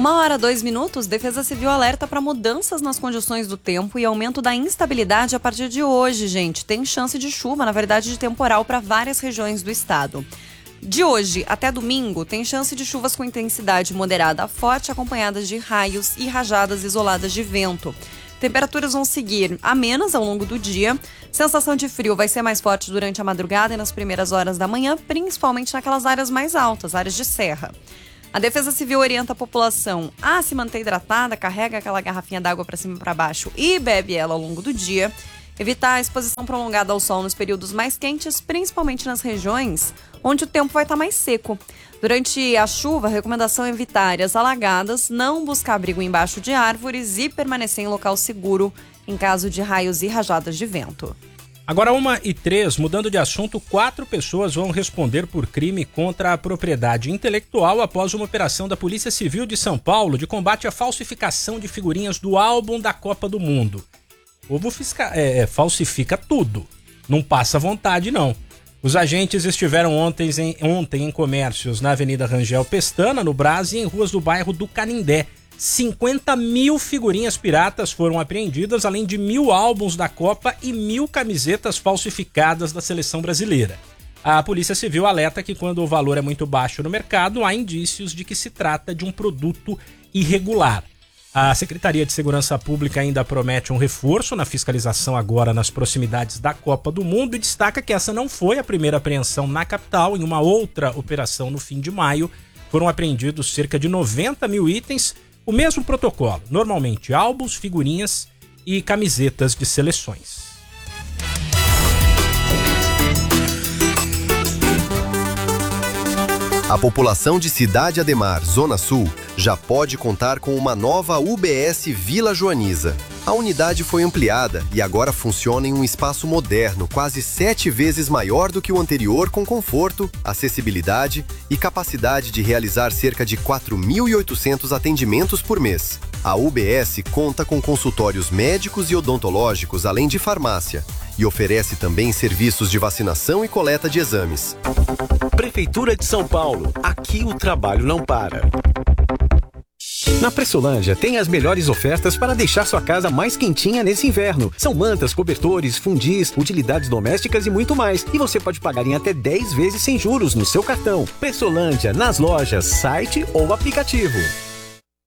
1h02, Defesa Civil alerta para mudanças nas condições do tempo e aumento da instabilidade a partir de hoje, gente. Tem chance de chuva, na verdade de temporal, para várias regiões do estado. De hoje até domingo, tem chance de chuvas com intensidade moderada a forte, acompanhadas de raios e rajadas isoladas de vento. Temperaturas vão seguir amenas ao longo do dia. Sensação de frio vai ser mais forte durante a madrugada e nas primeiras horas da manhã, principalmente naquelas áreas mais altas, áreas de serra. A Defesa Civil orienta a população a se manter hidratada, carrega aquela garrafinha d'água para cima e para baixo e bebe ela ao longo do dia. Evitar a exposição prolongada ao sol nos períodos mais quentes, principalmente nas regiões onde o tempo vai estar mais seco. Durante a chuva, a recomendação é evitar áreas alagadas, não buscar abrigo embaixo de árvores e permanecer em local seguro em caso de raios e rajadas de vento. Agora 1h03, mudando de assunto, 4 pessoas vão responder por crime contra a propriedade intelectual após uma operação da Polícia Civil de São Paulo de combate à falsificação de figurinhas do álbum da Copa do Mundo. O povo falsifica tudo, não passa vontade não. Os agentes estiveram ontem em comércios na Avenida Rangel Pestana, no Brás, e em ruas do bairro do Canindé. 50 mil figurinhas piratas foram apreendidas, além de 1.000 álbuns da Copa e 1.000 camisetas falsificadas da seleção brasileira. A Polícia Civil alerta que quando o valor é muito baixo no mercado, há indícios de que se trata de um produto irregular. A Secretaria de Segurança Pública ainda promete um reforço na fiscalização agora nas proximidades da Copa do Mundo e destaca que essa não foi a primeira apreensão na capital. Em uma outra operação no fim de maio, foram apreendidos cerca de 90 mil itens. O mesmo protocolo, normalmente álbuns, figurinhas e camisetas de seleções. A população de Cidade Ademar, Zona Sul, já pode contar com uma nova UBS Vila Joaniza. A unidade foi ampliada e agora funciona em um espaço moderno, quase 7 vezes maior do que o anterior, com conforto, acessibilidade e capacidade de realizar cerca de 4.800 atendimentos por mês. A UBS conta com consultórios médicos e odontológicos, além de farmácia, e oferece também serviços de vacinação e coleta de exames. Prefeitura de São Paulo. Aqui o trabalho não para. Na Pressolândia tem as melhores ofertas para deixar sua casa mais quentinha nesse inverno. São mantas, cobertores, fundis, utilidades domésticas e muito mais. E você pode pagar em até 10 vezes sem juros no seu cartão. Pressolândia, nas lojas, site ou aplicativo.